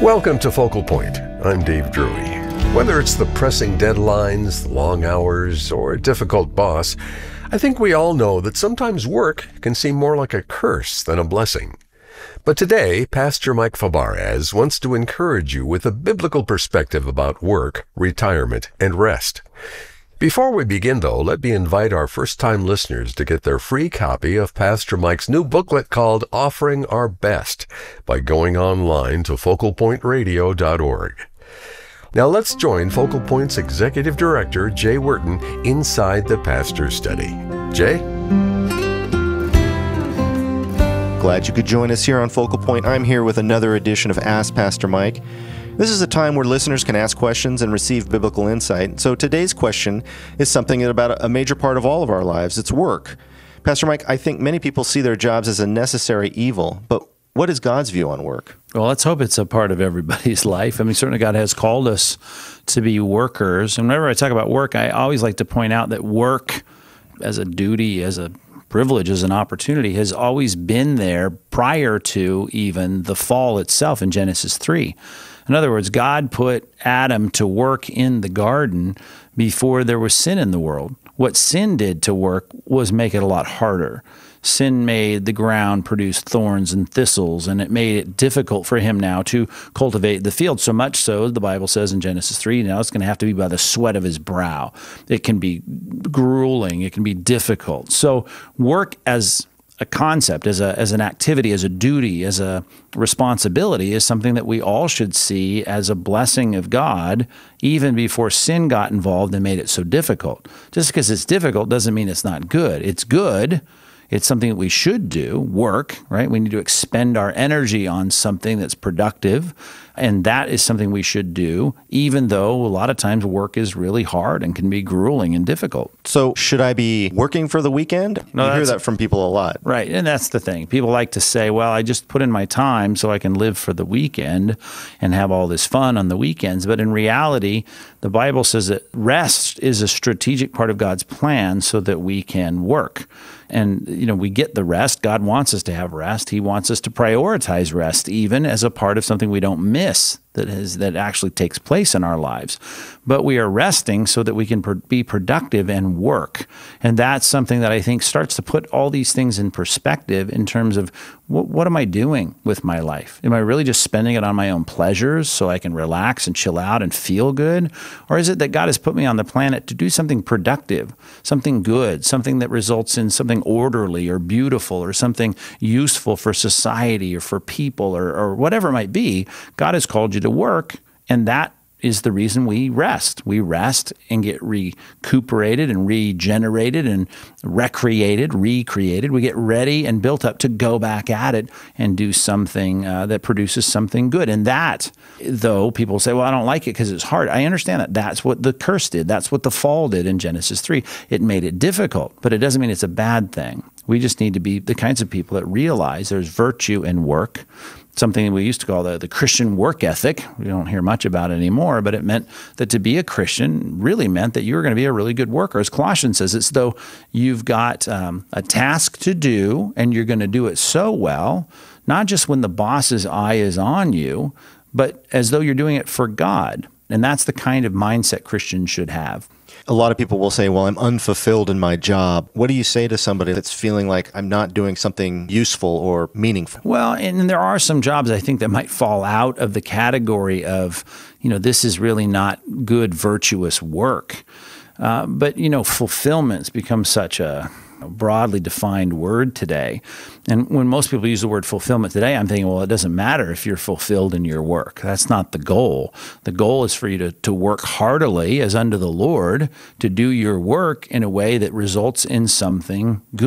Welcome to Focal Point. I'm Dave Drury. Whether it's the pressing deadlines, long hours, or a difficult boss, I think we all know that sometimes work can seem more like a curse than a blessing. But today, Pastor Mike Fabarez wants to encourage you with a biblical perspective about work, retirement, and rest. Before we begin, though, let me invite our first-time listeners to get their free copy of Pastor Mike's new booklet called Offering Our Best by going online to focalpointradio.org. Now let's join Focal Point's Executive Director, Jay Wharton, inside the Pastor's Study. Jay? Glad you could join us here on Focal Point. I'm here with another edition of Ask Pastor Mike. This is a time where listeners can ask questions and receive biblical insight. So today's question is something about a major part of all of our lives. It's work. Pastor Mike, I think many people see their jobs as a necessary evil, but what is God's view on work? Well, let's hope it's a part of everybody's life. I mean, certainly God has called us to be workers. And whenever I talk about work, I always like to point out that work as a duty, as a privilege, as an opportunity, has always been there prior to even the fall itself in Genesis 3. In other words, God put Adam to work in the garden before there was sin in the world. What sin did to work was make it a lot harder. Sin made the ground produce thorns and thistles, and it made it difficult for him now to cultivate the field. So much so, the Bible says in Genesis 3, now it's going to have to be by the sweat of his brow. It can be grueling. It can be difficult. So work as a concept, as an activity, as a duty, as a responsibility is something that we all should see as a blessing of God, even before sin got involved and made it so difficult. Just because it's difficult doesn't mean it's not good. It's good. It's something that we should do, work, right? We need to expend our energy on something that's productive, and that is something we should do, even though a lot of times work is really hard and can be grueling and difficult. So should I be working for the weekend? No, you hear that from people a lot. Right, and that's the thing. People like to say, well, I just put in my time so I can live for the weekend and have all this fun on the weekends. But in reality, the Bible says that rest is a strategic part of God's plan so that we can work. And, we get the rest. God wants us to have rest. He wants us to prioritize rest, even as a part of something we don't miss that actually takes place in our lives. But we are resting so that we can be productive and work. And that's something that I think starts to put all these things in perspective in terms of what am I doing with my life? Am I really just spending it on my own pleasures so I can relax and chill out and feel good? Or is it that God has put me on the planet to do something productive, something good, something that results in something orderly or beautiful or something useful for society or for people or whatever it might be? God has called you to work, and that is the reason we rest. We rest and get recuperated and regenerated and recreated. We get ready and built up to go back at it and do something that produces something good. And that, though, people say, well, I don't like it because it's hard. I understand that. That's what the curse did. That's what the fall did in Genesis 3. It made it difficult, but it doesn't mean it's a bad thing. We just need to be the kinds of people that realize there's virtue in work, something we used to call the Christian work ethic. We don't hear much about it anymore, but it meant that to be a Christian really meant that you were going to be a really good worker. As Colossians says, it's though you've got a task to do and you're going to do it so well, not just when the boss's eye is on you, but as though you're doing it for God. And that's the kind of mindset Christians should have. A lot of people will say, well, I'm unfulfilled in my job. What do you say to somebody that's feeling like I'm not doing something useful or meaningful? Well, and there are some jobs I think that might fall out of the category of, this is really not good, virtuous work. But fulfillment's become such a broadly defined word today. And when most people use the word fulfillment today, I'm thinking, well, it doesn't matter if you're fulfilled in your work. That's not the goal. The goal is for you to work heartily as unto the Lord, to do your work in a way that results in something good.